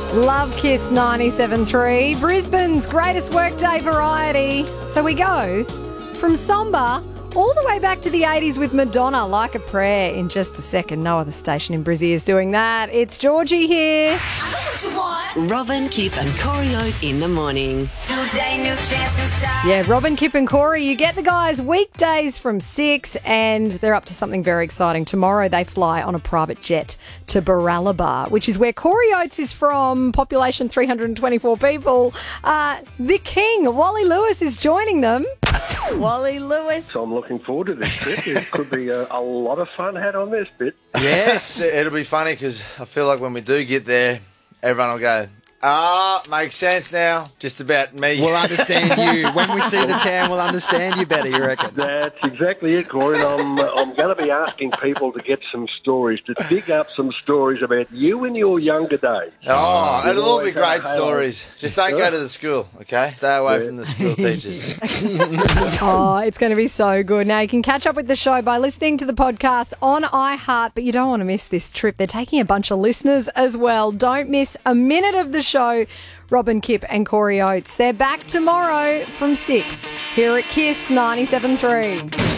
Love Kiss 97.3, Brisbane's greatest workday variety. So we go from sombre all the way back to the 80s with Madonna, Like a Prayer, in just a second. No other station in Brizzy is doing that. It's Georgie here. I know what you want. Robin, Kip and Corey Oates in the morning. New day, new chance, new start. Yeah, Robin, Kip and Corey, you get the guys weekdays from 6 and they're up to something very exciting. Tomorrow they fly on a private jet to Baralaba, which is where Corey Oates is from, population 324 people. The King, Wally Lewis, is joining them. Wally Lewis. So I'm looking forward to this bit. It could be a lot of fun had on this bit. Yes, it'll be funny because I feel like when we do get there, everyone will go, makes sense now. Just about me. We'll understand you. When we see the town, we'll understand you better, you reckon? That's exactly it, Corey. And I'm going to be asking people to get some stories, to dig up some stories about you in your younger days. Oh, You've it'll all be always had great a halo. stories. Just don't go to the school, okay? Stay away from the school teachers. Oh, it's going to be so good. Now, you can catch up with the show by listening to the podcast on iHeart, but you don't want to miss this trip. They're taking a bunch of listeners as well. Don't miss a minute of the show. Robin, Kip and Corey Oates. They're back tomorrow from 6 here at Kiss 97.3.